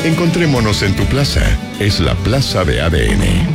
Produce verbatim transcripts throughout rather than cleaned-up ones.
Encontrémonos en tu plaza. Es la Plaza de A D N.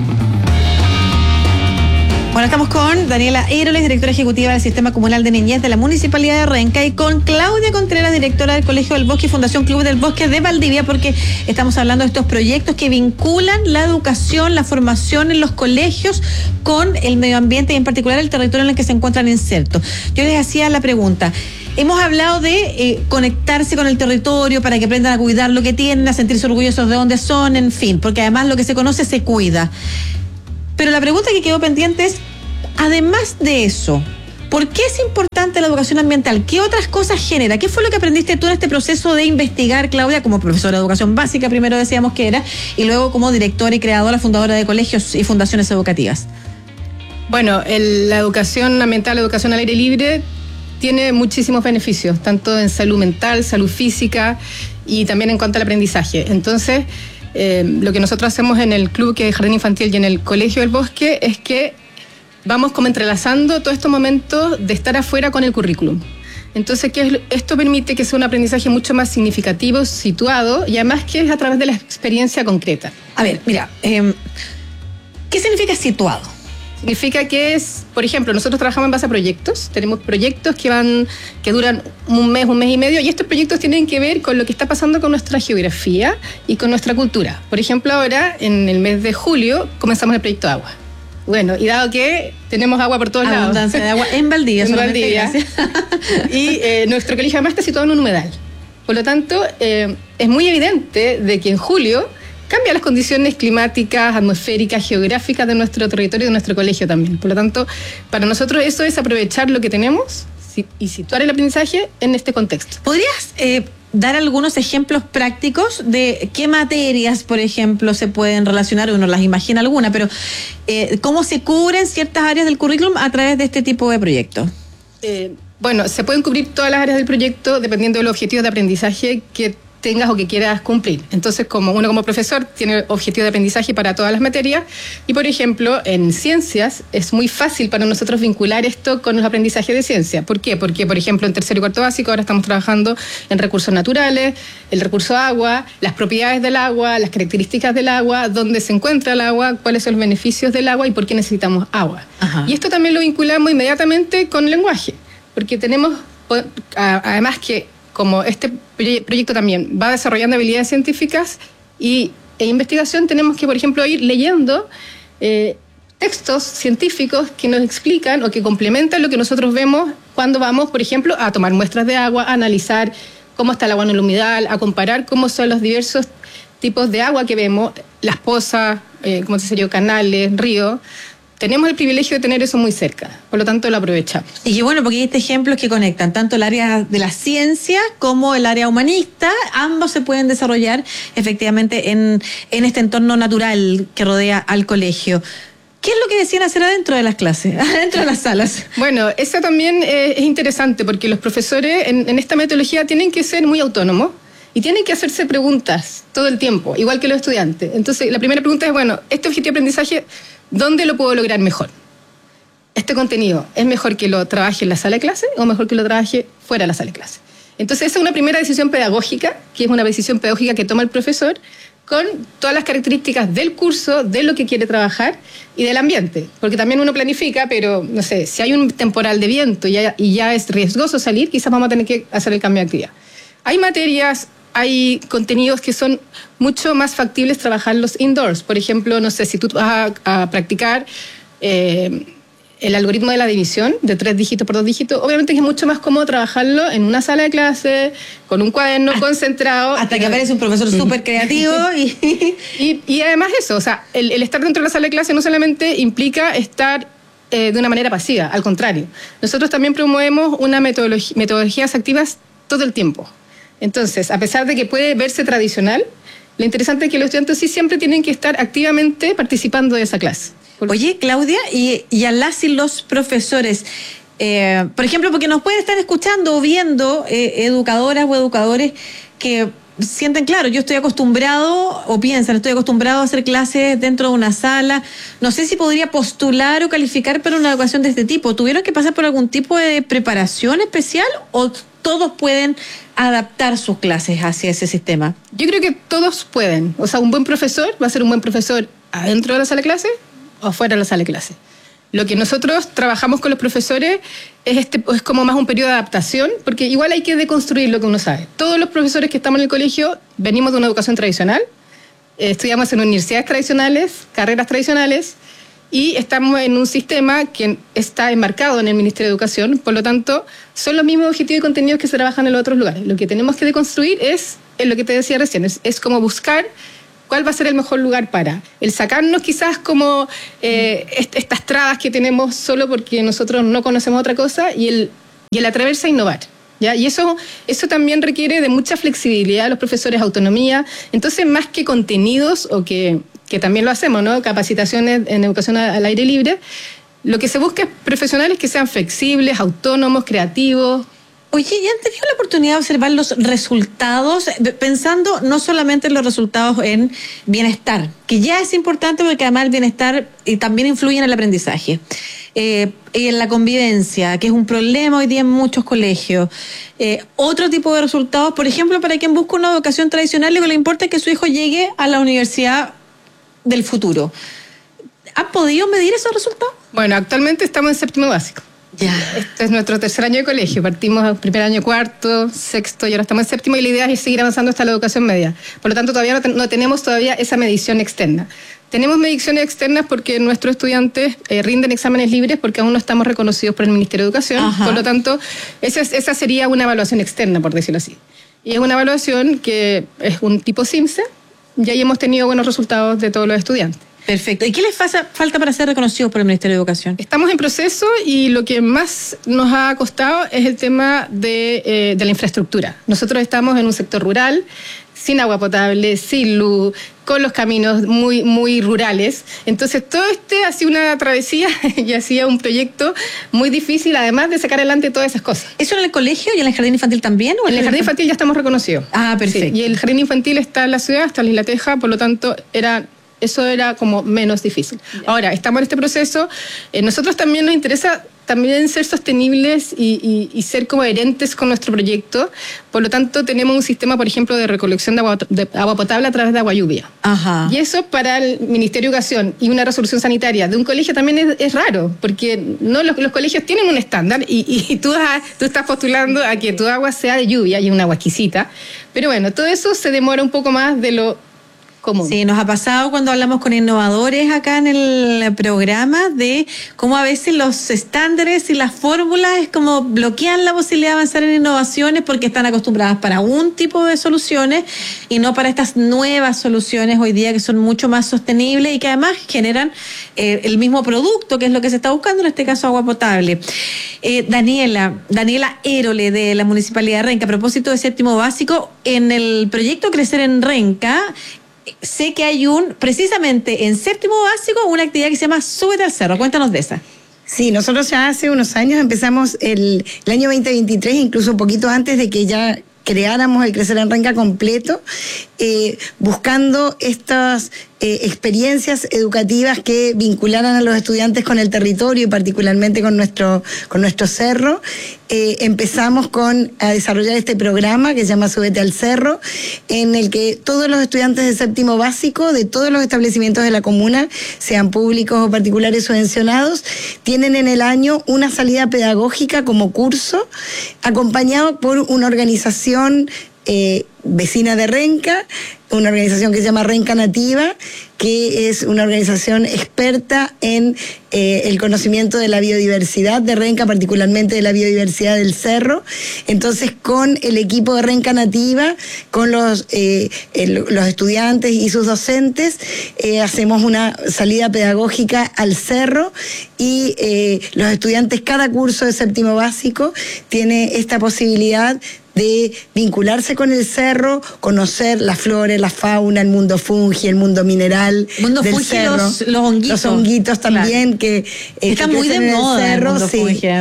Bueno, estamos con Daniela Eroles, directora ejecutiva del Sistema Comunal de Niñez de la Municipalidad de Renca, y con Claudia Contreras, directora del Colegio del Bosque y Fundación Club del Bosque de Valdivia, porque estamos hablando de estos proyectos que vinculan la educación, la formación en los colegios con el medio ambiente y en particular el territorio en el que se encuentran insertos. Yo les hacía la pregunta. Hemos hablado de eh, conectarse con el territorio para que aprendan a cuidar lo que tienen, a sentirse orgullosos de dónde son, en fin, porque además lo que se conoce se cuida. Pero la pregunta que quedó pendiente es, además de eso, ¿por qué es importante la educación ambiental? ¿Qué otras cosas genera? ¿Qué fue lo que aprendiste tú en este proceso de investigar, Claudia, como profesora de educación básica, primero decíamos que era, y luego como directora y creadora, fundadora de colegios y fundaciones educativas? Bueno, el, la educación ambiental, la educación al aire libre, tiene muchísimos beneficios, tanto en salud mental, salud física y también en cuanto al aprendizaje. Entonces, eh, lo que nosotros hacemos en el Club que es Jardín Infantil y en el Colegio del Bosque es que vamos como entrelazando todos estos momentos de estar afuera con el currículum. Entonces, ¿qué es? Esto permite que sea un aprendizaje mucho más significativo, situado, y además que es a través de la experiencia concreta. A ver, mira, eh, ¿qué significa situado? Significa que es, por ejemplo, nosotros trabajamos en base a proyectos, tenemos proyectos que van, que duran un mes, un mes y medio, y estos proyectos tienen que ver con lo que está pasando con nuestra geografía y con nuestra cultura. Por ejemplo, ahora, en el mes de julio, comenzamos el proyecto Agua. Bueno, y dado que tenemos agua por todos lados. Abundancia de agua en Valdivia. En Valdivia. Y eh, nuestro colegio además está situado en un humedal. Por lo tanto, eh, es muy evidente de que en julio cambia las condiciones climáticas, atmosféricas, geográficas de nuestro territorio y de nuestro colegio también. Por lo tanto, para nosotros eso es aprovechar lo que tenemos y situar el aprendizaje en este contexto. ¿Podrías eh, dar algunos ejemplos prácticos de qué materias, por ejemplo, se pueden relacionar? Uno las imagina alguna, pero eh, ¿cómo se cubren ciertas áreas del currículum a través de este tipo de proyectos? Eh, bueno, se pueden cubrir todas las áreas del proyecto dependiendo de los objetivos de aprendizaje que tengas o que quieras cumplir. Entonces, como uno como profesor tiene objetivos de aprendizaje para todas las materias, y por ejemplo, en ciencias es muy fácil para nosotros vincular esto con los aprendizajes de ciencia. ¿Por qué? Porque, por ejemplo, en tercero y cuarto básico ahora estamos trabajando en recursos naturales, el recurso agua, las propiedades del agua, las características del agua, dónde se encuentra el agua, cuáles son los beneficios del agua y por qué necesitamos agua. Ajá. Y esto también lo vinculamos inmediatamente con el lenguaje, porque tenemos, además que como este proyecto también va desarrollando habilidades científicas y, e investigación, tenemos que, por ejemplo, ir leyendo eh, textos científicos que nos explican o que complementan lo que nosotros vemos cuando vamos, por ejemplo, a tomar muestras de agua, a analizar cómo está el agua en el humedal, a comparar cómo son los diversos tipos de agua que vemos, las pozas, eh, como se dice, canales, ríos. Tenemos el privilegio de tener eso muy cerca, por lo tanto lo aprovechamos. Y qué bueno, porque hay este ejemplos que conectan tanto el área de la ciencia como el área humanista, ambos se pueden desarrollar efectivamente en, en este entorno natural que rodea al colegio. ¿Qué es lo que decían hacer adentro de las clases, adentro de las salas? Bueno, eso también es interesante porque los profesores en, en esta metodología tienen que ser muy autónomos y tienen que hacerse preguntas todo el tiempo, igual que los estudiantes. Entonces, la primera pregunta es, bueno, este objetivo de aprendizaje, ¿dónde lo puedo lograr mejor? ¿Este contenido es mejor que lo trabaje en la sala de clase o mejor que lo trabaje fuera de la sala de clase? Entonces, esa es una primera decisión pedagógica, que es una decisión pedagógica que toma el profesor con todas las características del curso, de lo que quiere trabajar y del ambiente. Porque también uno planifica, pero, no sé, si hay un temporal de viento y ya, y ya es riesgoso salir, quizás vamos a tener que hacer el cambio de actividad. Hay materias, hay contenidos que son mucho más factibles trabajarlos indoors. Por ejemplo, no sé, si tú vas a, a practicar eh, el algoritmo de la división de tres dígitos por dos dígitos, obviamente es mucho más cómodo trabajarlo en una sala de clase, con un cuaderno hasta, concentrado. Hasta que aparece un profesor súper creativo. Y... y, y además eso, o sea, el, el estar dentro de la sala de clase no solamente implica estar eh, de una manera pasiva, al contrario. Nosotros también promovemos una metodología, metodologías activas todo el tiempo. Entonces, a pesar de que puede verse tradicional, lo interesante es que los estudiantes sí siempre tienen que estar activamente participando de esa clase. Oye, Claudia, y, y a las y los profesores, eh, por ejemplo, porque nos pueden estar escuchando o viendo eh, educadoras o educadores que sienten, claro, yo estoy acostumbrado, o piensan, estoy acostumbrado a hacer clases dentro de una sala, no sé si podría postular o calificar para una educación de este tipo. ¿Tuvieron que pasar por algún tipo de preparación especial o todos pueden adaptar sus clases hacia ese sistema? Yo creo que todos pueden. O sea, un buen profesor va a ser un buen profesor adentro de la sala de clase o fuera de la sala de clase. Lo que nosotros trabajamos con los profesores es, este, es como más un periodo de adaptación, porque igual hay que deconstruir lo que uno sabe. Todos los profesores que estamos en el colegio venimos de una educación tradicional, eh, estudiamos en universidades tradicionales, carreras tradicionales, y estamos en un sistema que está enmarcado en el Ministerio de Educación, por lo tanto, son los mismos objetivos y contenidos que se trabajan en los otros lugares. Lo que tenemos que deconstruir es, es lo que te decía recién, es, es como buscar cuál va a ser el mejor lugar para el sacarnos quizás como eh, est- estas trabas que tenemos solo porque nosotros no conocemos otra cosa y el, y el atreverse a innovar. ¿Ya? Y eso, eso también requiere de mucha flexibilidad de los profesores, autonomía. Entonces, más que contenidos, o que, que también lo hacemos, ¿no? Capacitaciones en educación al aire libre, lo que se busca es profesionales que sean flexibles, autónomos, creativos. Oye, ¿ya han tenido la oportunidad de observar los resultados, pensando no solamente en los resultados en bienestar, que ya es importante porque además el bienestar y también influye en el aprendizaje, eh, y en la convivencia, que es un problema hoy día en muchos colegios? Eh, otro tipo de resultados, por ejemplo, para quien busca una educación tradicional, lo que le importa es que su hijo llegue a la universidad del futuro. ¿Han podido medir esos resultados? Bueno, actualmente estamos en séptimo básico. Ya. Este es nuestro tercer año de colegio. Partimos primer año, cuarto, sexto y ahora estamos en séptimo, y la idea es seguir avanzando hasta la educación media. Por lo tanto, todavía no, ten- no tenemos todavía esa medición externa. Tenemos mediciones externas porque nuestros estudiantes eh, rinden exámenes libres porque aún no estamos reconocidos por el Ministerio de Educación. Ajá. Por lo tanto, esa, es- esa sería una evaluación externa, por decirlo así. Y es una evaluación que es un tipo CIMSE, y ahí hemos tenido buenos resultados de todos los estudiantes. Perfecto. ¿Y qué les falta, falta para ser reconocidos por el Ministerio de Educación? Estamos en proceso y lo que más nos ha costado es el tema de, eh, de la infraestructura. Nosotros estamos en un sector rural, sin agua potable, sin luz, con los caminos muy, muy rurales. Entonces, todo este ha sido una travesía y ha sido un proyecto muy difícil, además de sacar adelante todas esas cosas. ¿Eso en el colegio y en el jardín infantil también? ¿O En el jardín infantil ya estamos reconocidos. Ah, perfecto. Sí, y el jardín infantil está en la ciudad, está en Isla Teja, por lo tanto, era... eso era como menos difícil. Ahora, estamos en este proceso. Eh, nosotros también nos interesa también ser sostenibles y, y, y ser coherentes con nuestro proyecto. Por lo tanto, tenemos un sistema, por ejemplo, de recolección de agua, de agua potable a través de agua lluvia. Ajá. Y eso para el Ministerio de Educación y una resolución sanitaria de un colegio también es, es raro, porque no los, los colegios tienen un estándar y, y, y tú, has, tú estás postulando a que tu agua sea de lluvia y una agua exquisita. Pero bueno, todo eso se demora un poco más de lo común. Sí, nos ha pasado cuando hablamos con innovadores acá en el programa de cómo a veces los estándares y las fórmulas es como bloquean la posibilidad de avanzar en innovaciones porque están acostumbradas para un tipo de soluciones y no para estas nuevas soluciones hoy día que son mucho más sostenibles y que además generan eh, el mismo producto, que es lo que se está buscando, en este caso agua potable. Eh, Daniela, Daniela Érole de la Municipalidad de Renca, a propósito de séptimo básico, en el proyecto Crecer en Renca, sé que hay un, precisamente en séptimo básico, una actividad que se llama Súbete al Cerro. Cuéntanos de esa. Sí, nosotros ya hace unos años empezamos el, el año veinte veintitrés, incluso un poquito antes de que ya creáramos el Crecer en Renca completo, eh, buscando estas eh, experiencias educativas que vincularan a los estudiantes con el territorio y particularmente con nuestro, con nuestro cerro. Eh, empezamos con, a desarrollar este programa que se llama Súbete al Cerro, en el que todos los estudiantes de séptimo básico de todos los establecimientos de la comuna, sean públicos o particulares subvencionados, tienen en el año una salida pedagógica como curso, acompañado por una organización Eh, vecina de Renca, una organización que se llama Renca Nativa, que es una organización experta en eh, el conocimiento de la biodiversidad de Renca, particularmente de la biodiversidad del cerro. Entonces, con el equipo de Renca Nativa, con los, eh, el, los estudiantes y sus docentes, eh, hacemos una salida pedagógica al cerro y eh, los estudiantes, cada curso de séptimo básico, tiene esta posibilidad de vincularse con el cerro, conocer la flora, la fauna, el mundo fungi, el mundo mineral El mundo del fungi, cerro. los, los honguitos. Los honguitos también, Claro. que eh, Está que muy de crecen en el moda el cerro, mundo sí. fungi, además.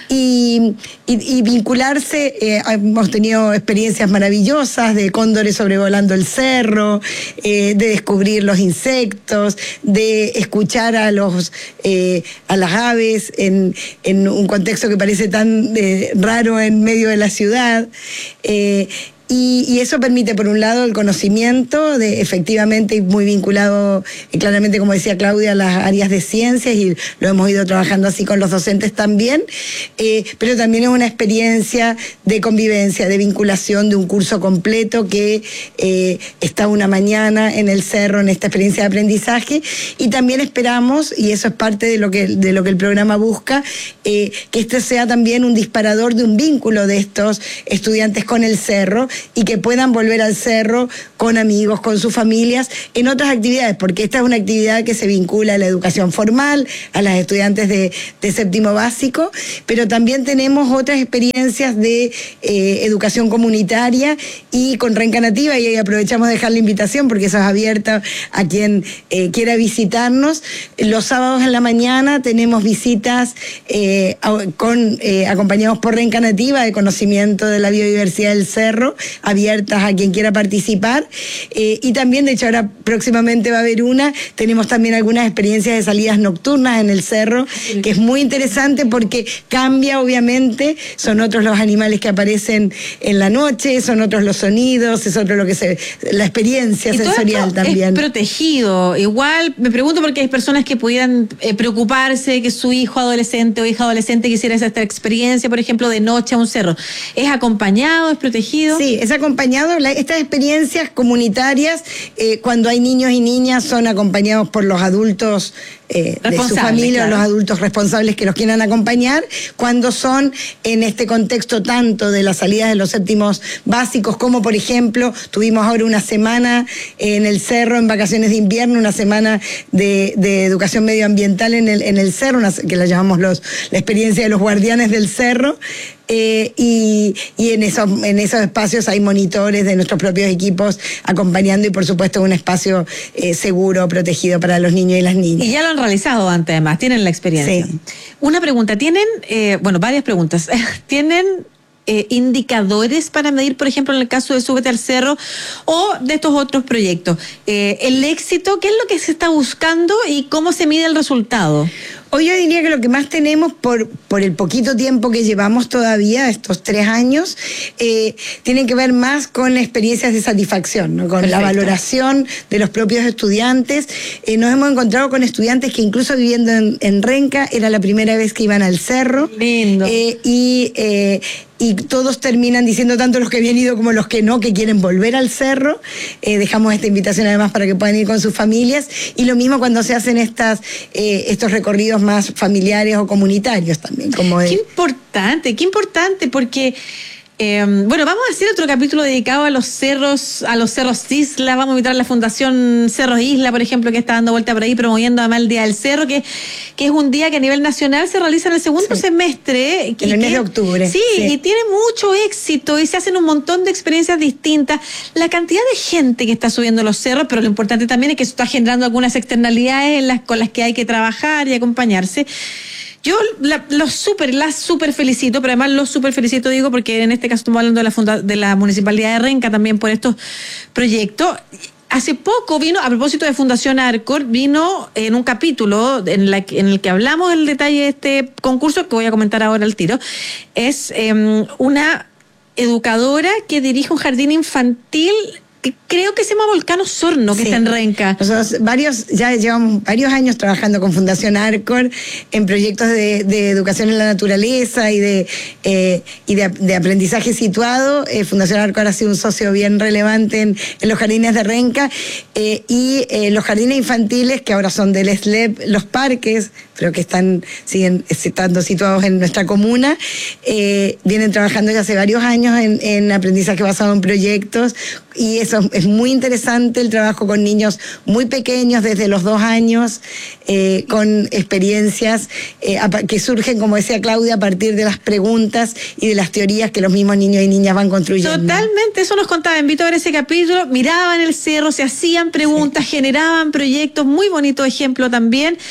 y, y, y vincularse. Eh, hemos tenido experiencias maravillosas de cóndores sobrevolando el cerro, eh, de descubrir los insectos, de escuchar a los eh, a las aves en, en un contexto que parece tan eh, raro en medio de la ciudad. Eh, Y, y eso permite, por un lado, el conocimiento, de efectivamente, y muy vinculado, eh, claramente, como decía Claudia, a las áreas de ciencias, y lo hemos ido trabajando así con los docentes también, eh, pero también es una experiencia de convivencia, de vinculación, de un curso completo que eh, está una mañana en el cerro, en esta experiencia de aprendizaje, y también esperamos, y eso es parte de lo que, de lo que el programa busca, eh, que este sea también un disparador de un vínculo de estos estudiantes con el cerro, y que puedan volver al cerro con amigos, con sus familias, en otras actividades, porque esta es una actividad que se vincula a la educación formal, a las estudiantes de, de séptimo básico, pero también tenemos otras experiencias de eh, educación comunitaria y con Renca Nativa, y ahí aprovechamos de dejar la invitación, porque eso es abierto a quien eh, quiera visitarnos. Los sábados en la mañana tenemos visitas eh, con, eh, acompañados por Renca Nativa, de conocimiento de la biodiversidad del cerro, abiertas a quien quiera participar, eh, y también, de hecho, ahora próximamente va a haber una, tenemos también algunas experiencias de salidas nocturnas en el cerro, que es muy interesante porque cambia, obviamente, son otros los animales que aparecen en la noche, son otros los sonidos, es otro lo que se, la experiencia y sensorial todo esto también. Es protegido, igual me pregunto porque hay personas que pudieran eh, preocuparse que su hijo adolescente o hija adolescente quisiera hacer esta experiencia, por ejemplo, de noche a un cerro. ¿Es acompañado, es protegido? Sí, es acompañado. La, estas experiencias comunitarias, eh, cuando hay niños y niñas, son acompañados por los adultos eh, de su familia, claro, los adultos responsables que los quieran acompañar. Cuando son en este contexto tanto de las salidas de los séptimos básicos, como por ejemplo, tuvimos ahora una semana en el cerro en vacaciones de invierno, una semana de, de educación medioambiental en el, en el cerro, una, que la llamamos los, la experiencia de los guardianes del cerro. Eh, y, y en esos, en esos espacios hay monitores de nuestros propios equipos acompañando, y por supuesto un espacio eh, seguro, protegido para los niños y las niñas. Y ya lo han realizado antes, además, tienen la experiencia. Sí. Una pregunta, ¿tienen, eh, bueno, varias preguntas, ¿tienen eh, indicadores para medir, por ejemplo, en el caso de Súbete al Cerro o de estos otros proyectos? Eh, el éxito, ¿qué es lo que se está buscando y cómo se mide el resultado? Hoy yo diría que lo que más tenemos, por, por el poquito tiempo que llevamos todavía, estos tres años, eh, tiene que ver más con experiencias de satisfacción, ¿no? Con Perfecto. La valoración de los propios estudiantes. Eh, nos hemos encontrado con estudiantes que incluso viviendo en, en Renca, era la primera vez que iban al cerro. Lindo. Eh, y... Eh, y todos terminan diciendo, tanto los que habían ido como los que no, que quieren volver al cerro. Eh, dejamos esta invitación además para que puedan ir con sus familias, y lo mismo cuando se hacen estas eh, estos recorridos más familiares o comunitarios también. Como de... Qué importante, qué importante, porque Eh, bueno, vamos a hacer otro capítulo dedicado a los cerros, a los cerros Isla. Vamos a invitar a la Fundación Cerros Isla, por ejemplo, que está dando vuelta por ahí promoviendo además el Día del Cerro, que, que es un día que a nivel nacional se realiza en el segundo sí. semestre. En el mes de octubre. Sí, sí, y tiene mucho éxito y se hacen un montón de experiencias distintas. La cantidad de gente que está subiendo los cerros, pero lo importante también es que eso está generando algunas externalidades en las, con las que hay que trabajar y acompañarse. Yo la, los super, las super felicito, pero además los super felicito, digo, porque en este caso estamos hablando de la, funda, de la Municipalidad de Renca también por estos proyectos. Hace poco vino, a propósito de Fundación Arcor, vino en un capítulo en, la, en el que hablamos el detalle de este concurso, que voy a comentar ahora al tiro. Es eh, una educadora que dirige un jardín infantil, creo que se llama Volcán Osorno, que sí. está en Renca. Nosotros varios, ya llevamos varios años trabajando con Fundación Arcor en proyectos de, de educación en la naturaleza y de, eh, y de, de aprendizaje situado. Eh, Fundación Arcor ha sido un socio bien relevante en, en los jardines de Renca, eh, y eh, los jardines infantiles, que ahora son del S L E P, los parques, pero que están siguen estando situados en nuestra comuna, eh, vienen trabajando ya hace varios años en, en aprendizaje basado en proyectos, y eso es muy interesante, el trabajo con niños muy pequeños, desde los dos años, eh, con experiencias eh, que surgen, como decía Claudia, a partir de las preguntas y de las teorías que los mismos niños y niñas van construyendo. Totalmente, eso nos contaba, invito a ver ese capítulo, miraban el cerro, se hacían preguntas, sí. generaban proyectos, muy bonito ejemplo también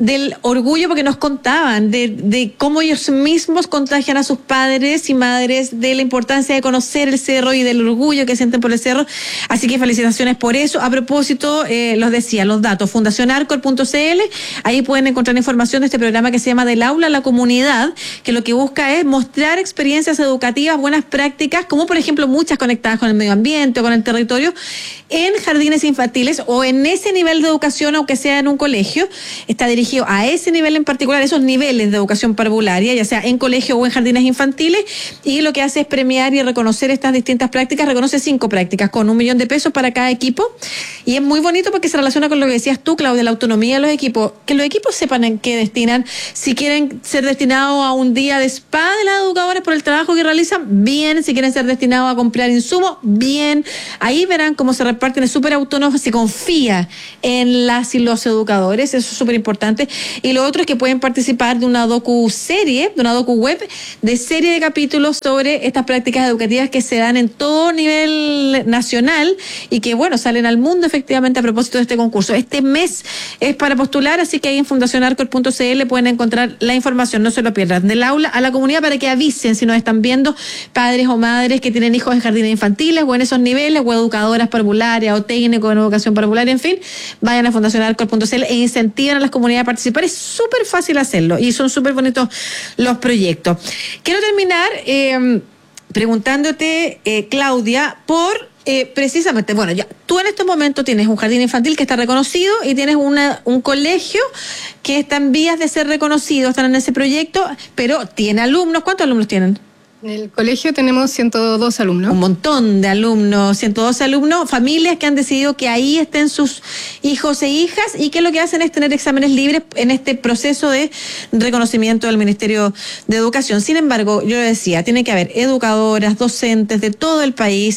del orgullo, porque nos contaban de, de cómo ellos mismos contagian a sus padres y madres, de la importancia de conocer el cerro y del orgullo que sienten por el cerro. Así que felicitaciones por eso. A propósito, eh, los decía, los datos, fundación arcor punto c l, ahí pueden encontrar información de este programa que se llama Del Aula a la Comunidad, que lo que busca es mostrar experiencias educativas, buenas prácticas, como por ejemplo muchas conectadas con el medio ambiente o con el territorio, en jardines infantiles o en ese nivel de educación, aunque sea en un colegio. Está dirigido a ese nivel en particular, esos niveles de educación parvularia, ya sea en colegio o en jardines infantiles, y lo que hace es premiar y reconocer estas distintas prácticas. Reconoce cinco prácticas con un millón de pesos para cada equipo, y es muy bonito porque se relaciona con lo que decías tú, Claudia, la autonomía de los equipos, que los equipos sepan en qué destinan. Si quieren ser destinados a un día de spa de las educadoras por el trabajo que realizan, bien. Si quieren ser destinados a comprar insumos, bien. Ahí verán cómo se reparten, es súper autónomo, se confía en las y los educadores, eso es súper importante. Y lo otro es que pueden participar de una docu-serie, de una docu-web, de serie de capítulos sobre estas prácticas educativas que se dan en todo nivel nacional y que, bueno, salen al mundo efectivamente a propósito de este concurso. Este mes es para postular, así que ahí en fundación arcor punto c l pueden encontrar la información, no se lo pierdan. Del aula a la comunidad, para que avisen si nos están viendo padres o madres que tienen hijos en jardines infantiles o en esos niveles, o educadoras parvularias o técnicos en educación parvularia, en fin, vayan a fundación arcor punto c l e incentiven a las comunidades a participar. Es súper fácil hacerlo y son súper bonitos los proyectos. Quiero terminar eh, preguntándote, eh, Claudia, por eh, precisamente, bueno, ya tú en estos momentos tienes un jardín infantil que está reconocido y tienes una, un colegio que está en vías de ser reconocido, están en ese proyecto, pero tiene alumnos. ¿Cuántos alumnos tienen? En el colegio tenemos ciento dos alumnos. Un montón de alumnos, ciento doce alumnos, familias que han decidido que ahí estén sus hijos e hijas, y que lo que hacen es tener exámenes libres en este proceso de reconocimiento del Ministerio de Educación. Sin embargo, yo le decía, tiene que haber educadoras, docentes de todo el país,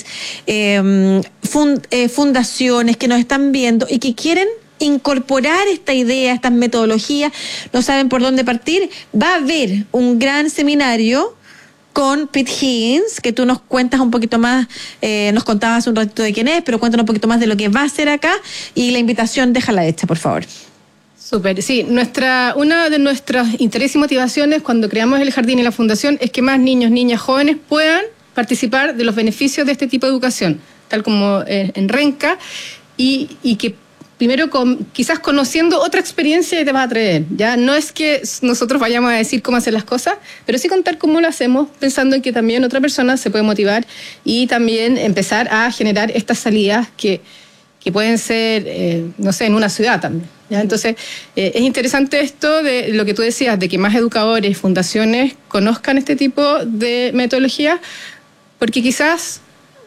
eh, fund, eh, fundaciones que nos están viendo y que quieren incorporar esta idea, estas metodologías, no saben por dónde partir. Va a haber un gran seminario con Pete Higgins, que tú nos cuentas un poquito más, eh, nos contabas un ratito de quién es, pero cuéntanos un poquito más de lo que va a hacer acá, y la invitación déjala hecha, por favor. Súper, sí. Nuestra, una de nuestros intereses y motivaciones cuando creamos el jardín y la fundación es que más niños, niñas, jóvenes puedan participar de los beneficios de este tipo de educación, tal como eh, en Renca, y, y que primero, con, quizás conociendo otra experiencia, te vas a atrever. Ya no es que nosotros vayamos a decir cómo hacer las cosas, pero sí contar cómo lo hacemos, pensando en que también otra persona se puede motivar y también empezar a generar estas salidas que, que pueden ser, eh, no sé, en una ciudad también. ¿Ya? Entonces, eh, es interesante esto de lo que tú decías, de que más educadores, fundaciones conozcan este tipo de metodología, porque quizás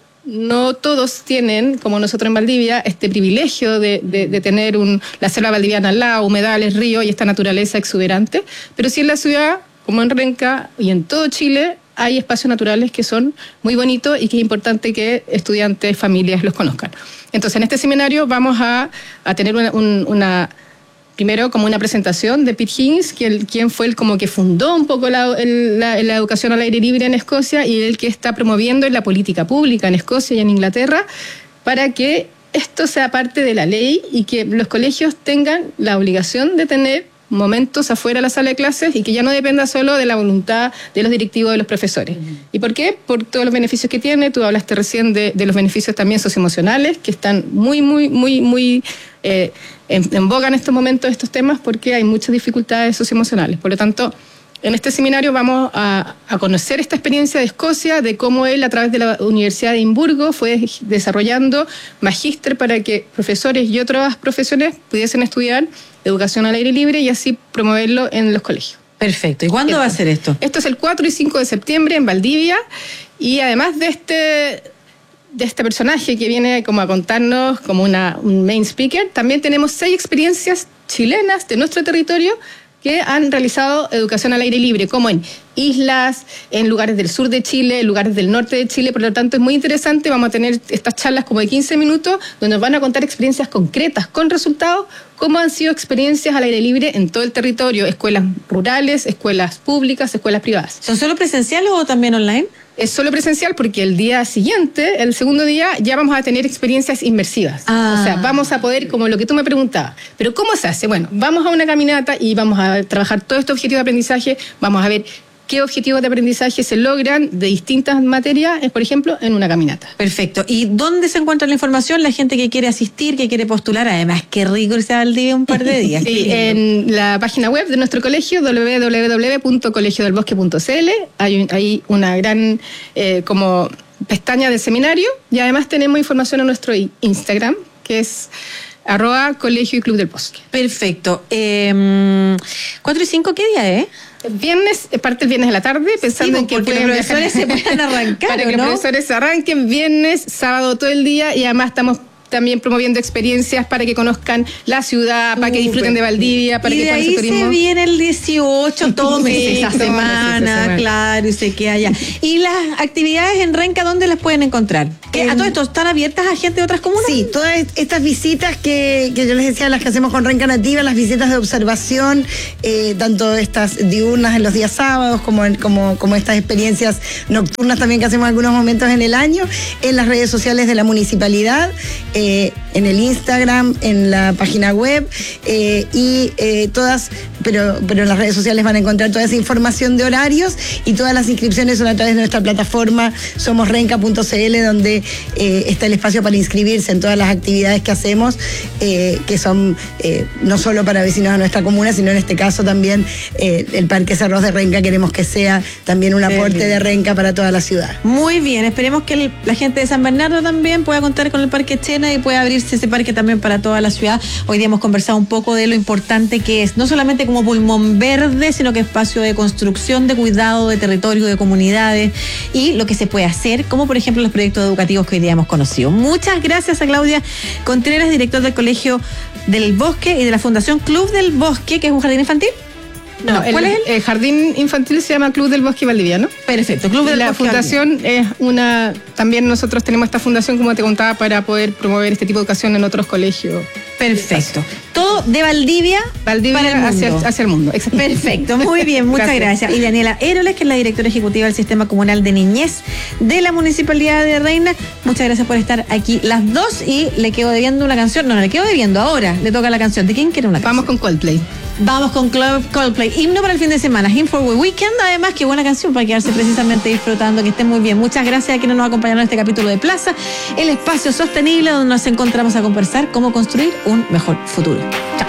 no todos tienen, como nosotros en Valdivia, este privilegio de, de, de tener un, la selva valdiviana al lado, humedales, ríos y esta naturaleza exuberante, pero sí en la ciudad, como en Renca y en todo Chile, hay espacios naturales que son muy bonitos y que es importante que estudiantes, familias los conozcan. Entonces, en este seminario vamos a, a tener una, un, una primero como una presentación de Pete Higgins, que el, quien fue el como que fundó un poco la, el, la, la educación al aire libre en Escocia, y el que está promoviendo la política pública en Escocia y en Inglaterra para que esto sea parte de la ley y que los colegios tengan la obligación de tener momentos afuera de la sala de clases y que ya no dependa solo de la voluntad de los directivos, de los profesores. Uh-huh. ¿Y por qué? Por todos los beneficios que tiene. Tú hablaste recién de, de los beneficios también socioemocionales, que están muy, muy, muy, muy eh, en, en boga en estos momentos estos temas, porque hay muchas dificultades socioemocionales. Por lo tanto, en este seminario vamos a, a conocer esta experiencia de Escocia, de cómo él, a través de la Universidad de Edimburgo, fue desarrollando magíster para que profesores y otras profesiones pudiesen estudiar educación al aire libre y así promoverlo en los colegios. Perfecto. ¿Y cuándo esto, va a ser esto? Esto es el cuatro y cinco de septiembre en Valdivia, y además de este, de este personaje que viene como a contarnos como una, un main speaker, también tenemos seis experiencias chilenas de nuestro territorio que han realizado educación al aire libre, como en islas, en lugares del sur de Chile, en lugares del norte de Chile. Por lo tanto, es muy interesante. Vamos a tener estas charlas como de quince minutos, donde nos van a contar experiencias concretas, con resultados, cómo han sido experiencias al aire libre en todo el territorio, escuelas rurales, escuelas públicas, escuelas privadas. ¿Son solo presenciales o también online? es solo presencial porque el día siguiente, el segundo día, ya vamos a tener experiencias inmersivas. Ah. O sea, vamos a poder, como lo que tú me preguntabas, pero ¿cómo se hace? Bueno, vamos a una caminata y vamos a trabajar todo este objetivo de aprendizaje, vamos a ver qué objetivos de aprendizaje se logran de distintas materias, por ejemplo, en una caminata. Perfecto. ¿Y dónde se encuentra la información? La gente que quiere asistir, que quiere postular. Además, qué rico irse a Valdivia un par de días. Sí, en la página web de nuestro colegio, doble u doble u doble u punto colegio del bosque punto c l, hay ahí una gran eh, como pestaña del seminario, y además tenemos información en nuestro Instagram, que es arroba colegio y club del bosque. Perfecto. Eh, ¿Cuatro y cinco qué día es? Viernes, parte el viernes de la tarde, pensando Sí, en que porque pueden los profesores viajar. se puedan arrancar, Para ¿o que no? los profesores arranquen viernes, sábado todo el día, y además estamos también promoviendo experiencias para que conozcan la ciudad, para que disfruten de Valdivia, para y que de puedan ahí hacer turismo. se viene el dieciocho, tómese Sí, esa tómese esa semana, semana. claro, y se queda allá. ¿Y las actividades en Renca dónde las pueden encontrar? ¿Que En- a todo esto están abiertas a gente de otras comunas? Sí, todas est- estas visitas que, que yo les decía, las que hacemos con Renca Nativa, las visitas de observación, eh, tanto estas diurnas en los días sábados como, en- como, como estas experiencias nocturnas también que hacemos algunos momentos en el año, en las redes sociales de la municipalidad, eh, en el Instagram, en la página web eh, y eh, todas, pero, pero en las redes sociales van a encontrar toda esa información de horarios, y todas las inscripciones son a través de nuestra plataforma somos renca punto c l, donde eh, está el espacio para inscribirse en todas las actividades que hacemos, eh, que son eh, no solo para vecinos de nuestra comuna, sino en este caso también eh, el Parque Cerros de Renca queremos que sea también un aporte bien. de Renca para toda la ciudad. Muy bien, esperemos que el- la gente de San Bernardo también pueda contar con el Parque Chena y pueda abrirse ese parque también para toda la ciudad. Hoy día hemos conversado un poco de lo importante que es, no solamente como pulmón verde, sino que espacio de construcción, de cuidado, de territorio, de comunidades, y lo que se puede hacer, como por ejemplo los proyectos educativos que hoy día hemos conocido. Muchas gracias a Claudia Contreras, director del Colegio del Bosque y de la Fundación Club del Bosque, que es un jardín infantil. No, el, ¿cuál es el? el jardín infantil se llama Club del Bosque Valdiviano. Perfecto, Club del La Bosque. fundación es una, también nosotros tenemos esta fundación, como te contaba, para poder promover este tipo de educación en otros colegios. Perfecto. Todo de Valdivia, Valdivia para el hacia, mundo. hacia el mundo. Exacto. Perfecto, muy bien, muchas gracias. Gracias. Y Daniela Héroles, que es la directora ejecutiva del Sistema Comunal de Niñez de la Municipalidad de Reina, muchas gracias por estar aquí las dos, y le quedo debiendo una canción, no, no le quedo debiendo, ahora le toca la canción. ¿De quién quiere una canción? Vamos con Coldplay. Vamos con Club Coldplay, himno para el fin de semana, Hymn for the Weekend, además, qué buena canción para quedarse precisamente disfrutando, que estén muy bien. Muchas gracias a quienes nos acompañaron en este capítulo de Plaza, el espacio sostenible donde nos encontramos a conversar cómo construir un mejor futuro. Chao.